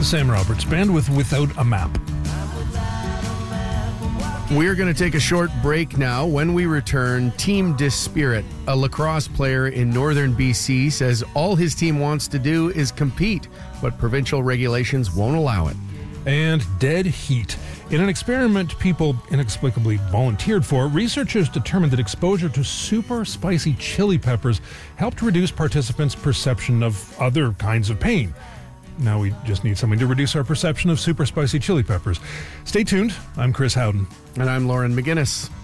The Sam Roberts Band with Without a Map. We're going to take a short break now. When we return, Team Dispirit, a lacrosse player in northern BC, says all his team wants to do is compete, but provincial regulations won't allow it. And dead heat. In an experiment people inexplicably volunteered for, researchers determined that exposure to super spicy chili peppers helped reduce participants' perception of other kinds of pain. Now we just need something to reduce our perception of super spicy chili peppers. Stay tuned. I'm Chris Howden. And I'm Lauren McGinnis.